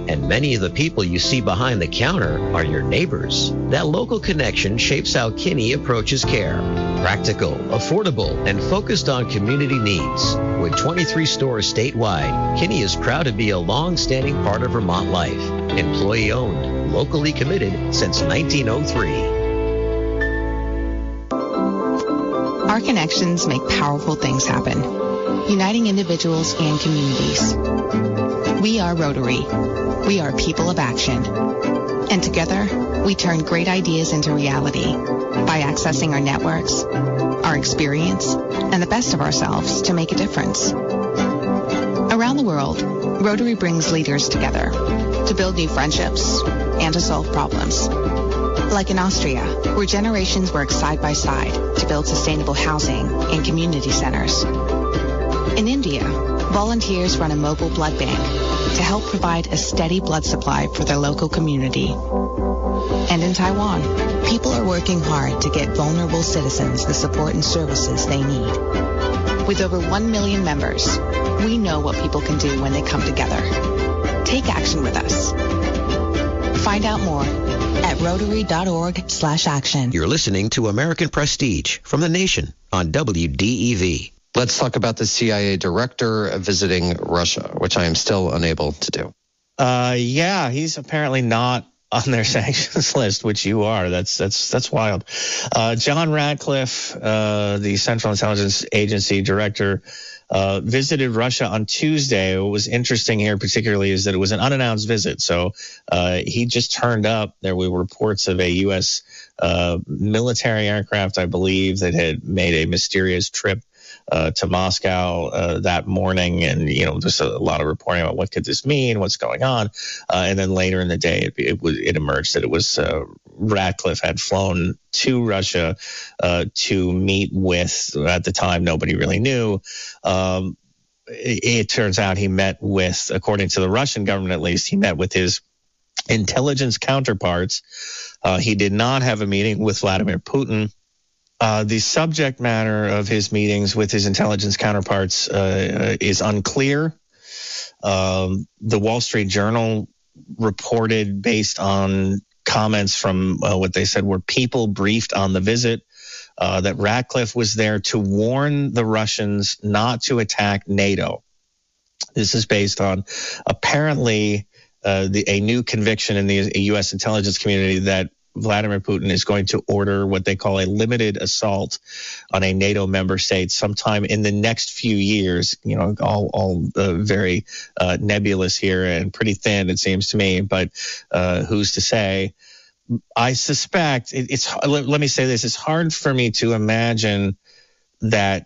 And many of the people you see behind the counter are your neighbors. That local connection shapes how Kinney approaches care. Practical, affordable, and focused on community needs. With 23 stores statewide, Kinney is proud to be a long-standing part of Vermont life. Employee-owned, locally committed since 1903. Our connections make powerful things happen, uniting individuals and communities. We are Rotary. We are people of action. And together, we turn great ideas into reality by accessing our networks, our experience, and the best of ourselves to make a difference. Around the world, Rotary brings leaders together to build new friendships and to solve problems. Like in Austria, where generations work side by side to build sustainable housing and community centers. In India, volunteers run a mobile blood bank to help provide a steady blood supply for their local community. And in Taiwan, people are working hard to get vulnerable citizens the support and services they need. With over 1 million members, we know what people can do when they come together. Take action with us. Find out more at Rotary.org/action. You're listening to American Prestige from The Nation on WDEV. Let's talk about the CIA director visiting Russia, which I am still unable to do. Yeah, he's apparently not on their sanctions list, which you are. That's wild. John Ratcliffe, the Central Intelligence Agency director, visited Russia on Tuesday. What was interesting here particularly is that it was an unannounced visit. So he just turned up. There were reports of a U.S. Military aircraft, I believe, that had made a mysterious trip to Moscow that morning, and there's a lot of reporting about what could this mean, what's going on, and then later in the day it emerged that it was Ratcliffe had flown to Russia to meet with, at the time nobody really knew. It turns out he met with, according to the Russian government at least, he met with his intelligence counterparts. He did not have a meeting with Vladimir Putin. The subject matter of his meetings with his intelligence counterparts is unclear. The Wall Street Journal reported, based on comments from what they said were people briefed on the visit, that Ratcliffe was there to warn the Russians not to attack NATO. This is based on apparently a new conviction in the U.S. intelligence community that Vladimir Putin is going to order what they call a limited assault on a NATO member state sometime in the next few years. All very nebulous here and pretty thin, it seems to me, but who's to say? I suspect let me say this, it's hard for me to imagine that,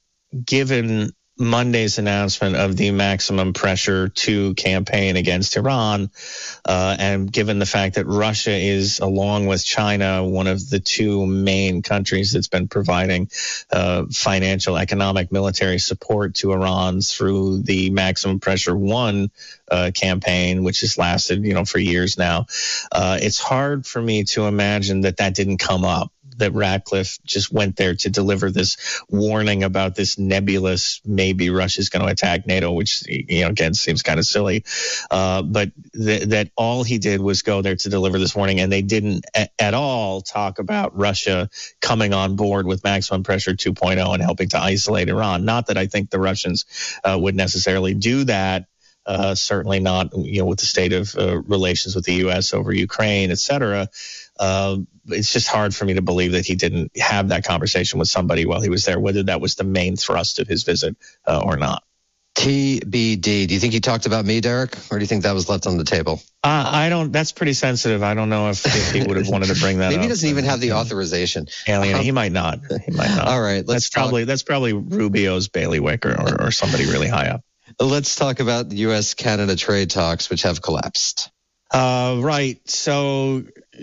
given Monday's announcement of the maximum pressure to campaign against Iran, and given the fact that Russia is, along with China, one of the two main countries that's been providing financial, economic, military support to Iran through the Maximum Pressure 1 campaign, which has lasted, for years now. It's hard for me to imagine that didn't come up, that Ratcliffe just went there to deliver this warning about this nebulous, maybe Russia's going to attack NATO, which, again, seems kind of silly. But that all he did was go there to deliver this warning, and they didn't at all talk about Russia coming on board with Maximum Pressure 2.0 and helping to isolate Iran. Not that I think the Russians would necessarily do that. Certainly not, with the state of relations with the U.S. over Ukraine, et cetera. It's just hard for me to believe that he didn't have that conversation with somebody while he was there, whether that was the main thrust of his visit or not. TBD. Do you think he talked about me, Derek, or do you think that was left on the table? I don't. That's pretty sensitive. I don't know if he would have wanted to bring that up. Maybe he doesn't even have the authorization. Alien. He might not. All right. That's probably Rubio's bailiwick or somebody really high up. Let's talk about the U.S.-Canada trade talks, which have collapsed. Right. So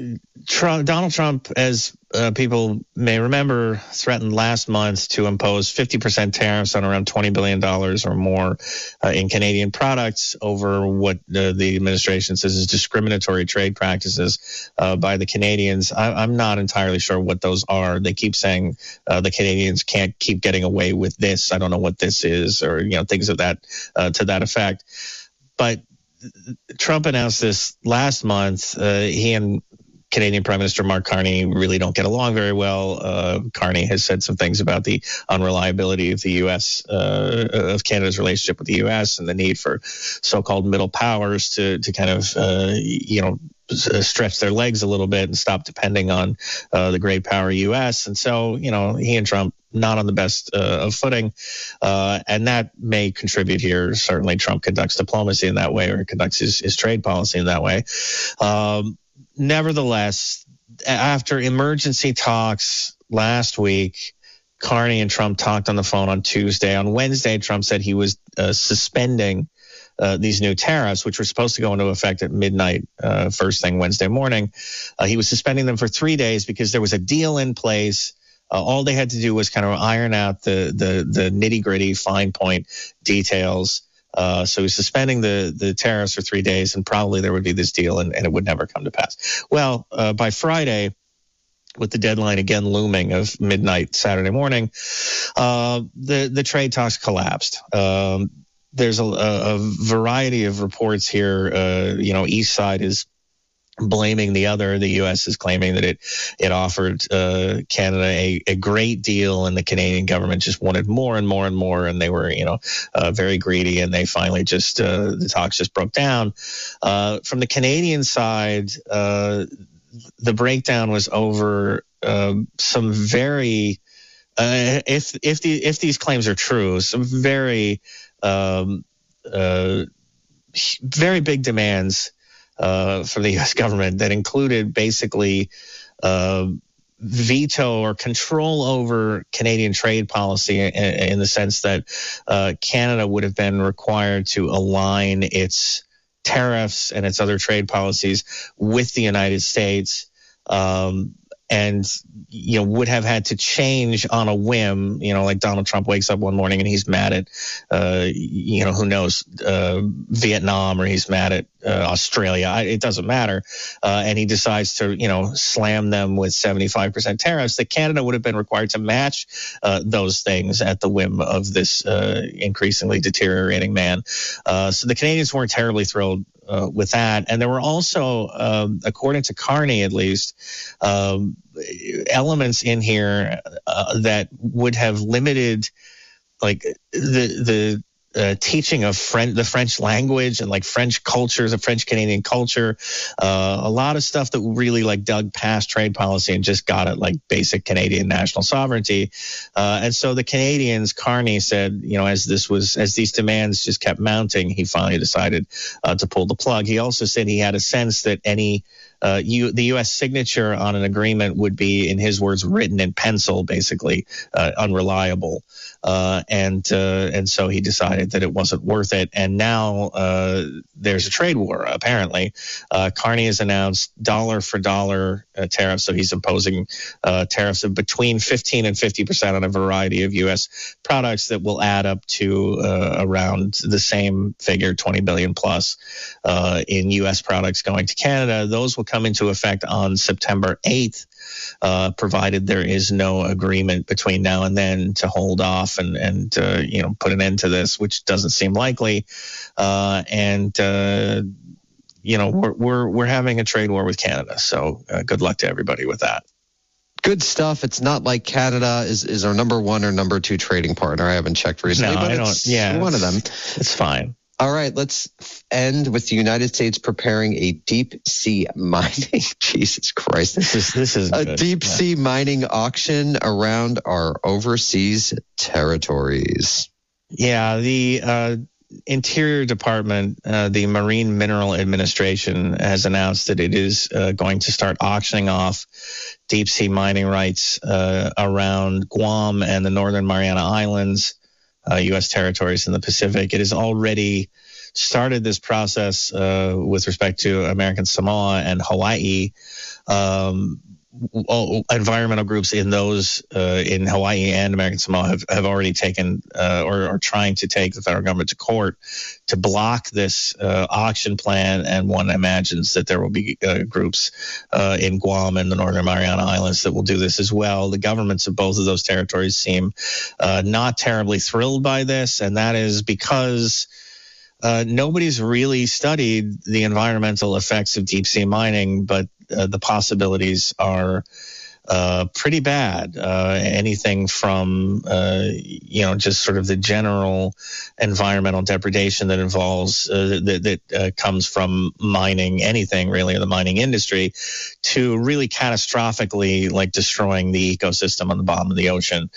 Donald Trump, as people may remember, threatened last month to impose 50% tariffs on around $20 billion or more in Canadian products over what the administration says is discriminatory trade practices by the Canadians. I'm not entirely sure what those are. They keep saying the Canadians can't keep getting away with this. I don't know what this is, or things of that to that effect. But Trump announced this last month. He and Canadian Prime Minister Mark Carney really don't get along very well. Carney has said some things about the unreliability of the U.S. Of Canada's relationship with the U.S. and the need for so-called middle powers to kind of stretch their legs a little bit and stop depending on the great power U.S. And so he and Trump not on the best of footing, and that may contribute here. Certainly, Trump conducts diplomacy in that way, or conducts his trade policy in that way. Nevertheless, after emergency talks last week, Carney and Trump talked on the phone on Tuesday. On Wednesday, Trump said he was suspending these new tariffs, which were supposed to go into effect at midnight, first thing Wednesday morning. He was suspending them for 3 days because there was a deal in place. All they had to do was kind of iron out the nitty-gritty, fine point details. So he's suspending the tariffs for 3 days, and probably there would be this deal, and it would never come to pass. Well, by Friday, with the deadline again looming of midnight Saturday morning, the trade talks collapsed. There's a variety of reports here. Each side is blaming the other. The U.S. is claiming that it offered Canada a great deal, and the Canadian government just wanted more and more and more, and they were very greedy, and they finally just the talks just broke down. From the Canadian side, the breakdown was over some very if these claims are true, some very very big demands from the U.S. government that included basically veto or control over Canadian trade policy in the sense that Canada would have been required to align its tariffs and its other trade policies with the United States, and would have had to change on a whim, like Donald Trump wakes up one morning and he's mad at who knows, Vietnam, or he's mad at Australia. It doesn't matter, and he decides to slam them with 75% tariffs. That Canada would have been required to match those things at the whim of this increasingly deteriorating man. So the Canadians weren't terribly thrilled with that. And there were also, according to Carney at least, elements in here that would have limited like the teaching of the French language and like French cultures, of French Canadian culture, a lot of stuff that really like dug past trade policy and just got at like basic Canadian national sovereignty. And so the Canadians, Carney said, as these demands just kept mounting, he finally decided to pull the plug. He also said he had a sense that the U.S. signature on an agreement would be, in his words, written in pencil, basically unreliable, and so he decided that it wasn't worth it. And now there's a trade war. Apparently, Carney has announced dollar for dollar tariffs, so he's imposing tariffs of between 15 and 50% on a variety of U.S. products that will add up to around the same figure, 20 billion plus, in U.S. products going to Canada. Those will come into effect on September 8th, provided there is no agreement between now and then to hold off and put an end to this, which doesn't seem likely. We're having a trade war with Canada. So good luck to everybody with that. Good stuff. It's not like Canada is our number one or number two trading partner. I haven't checked recently, but it's one of them. It's fine. All right, let's end with the United States preparing a deep sea mining. Jesus Christ, this is a deep sea mining auction around our overseas territories. Yeah, the Interior Department, the Marine Mineral Administration, has announced that it is going to start auctioning off deep sea mining rights around Guam and the Northern Mariana Islands, U.S. territories in the Pacific. It has already started this process with respect to American Samoa and Hawaii. Environmental groups in those in Hawaii and American Samoa have already taken or are trying to take the federal government to court to block this auction plan, and one imagines that there will be groups in Guam and the Northern Mariana Islands that will do this as well. The governments of both of those territories seem not terribly thrilled by this, and that is because nobody's really studied the environmental effects of deep sea mining, but the possibilities are pretty bad. Anything from, just sort of the general environmental depredation that involves, that comes from mining anything really, or the mining industry, to really catastrophically like destroying the ecosystem on the bottom of the ocean.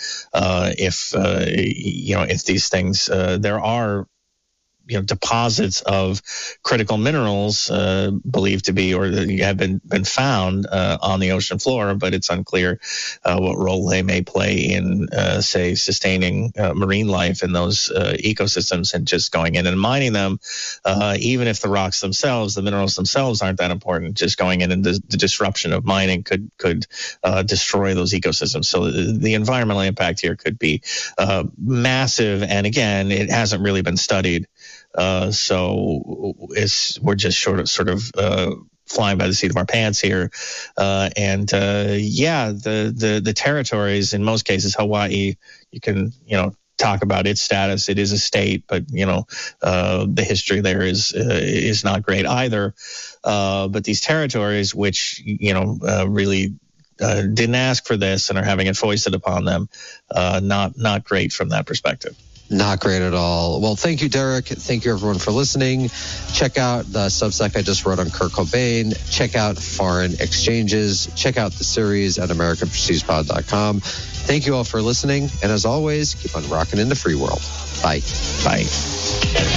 If these things, there are, deposits of critical minerals believed to be, or have been found on the ocean floor, but it's unclear what role they may play in, say, sustaining marine life in those ecosystems. And just going in and mining them, even if the rocks themselves, the minerals themselves aren't that important, just going in and the disruption of mining could destroy those ecosystems. So the environmental impact here could be massive. And again, it hasn't really been studied. So we're just sort of flying by the seat of our pants here. The territories, in most cases, Hawaii, you can, talk about its status. It is a state, but, the history there is not great either. But these territories, which, really didn't ask for this and are having it foisted upon them, not great from that perspective. Not great at all. Well, thank you, Derek. Thank you, everyone, for listening. Check out the Substack I just wrote on Kurt Cobain. Check out Foreign Exchanges. Check out the series at AmericanPrestigePod.com. Thank you all for listening. And as always, keep on rocking in the free world. Bye. Bye.